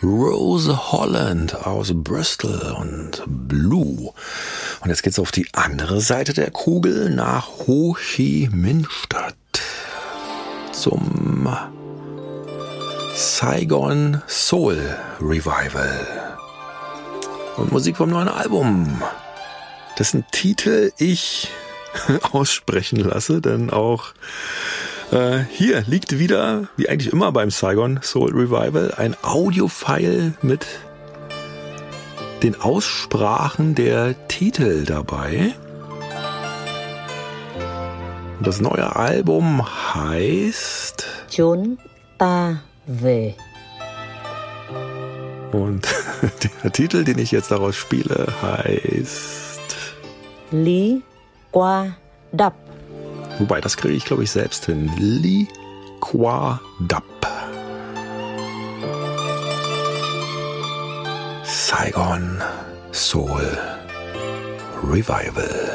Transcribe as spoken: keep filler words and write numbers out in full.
Rose Holland aus Bristol und Blue. Und jetzt geht's auf die andere Seite der Kugel nach Ho Chi Minh Stadt zum Saigon Soul Revival und Musik vom neuen Album, dessen Titel ich aussprechen lasse, denn auch äh, hier liegt wieder, wie eigentlich immer beim Saigon Soul Revival, ein Audiofile mit den Aussprachen der Titel dabei. Das neue Album heißt Chốn ta về. Und der Titel, den ich jetzt daraus spiele, heißt Lý Qua Đập. Wobei, das kriege ich, glaube ich, selbst hin. Lý Qua Đập. Saigon Soul Revival.